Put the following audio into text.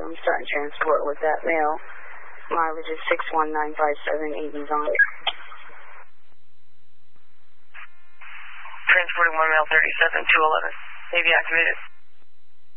I'm starting transport with that mail. Mileage is 61957, AB's on. Transporting 1 mail 37, 211. Navy activated.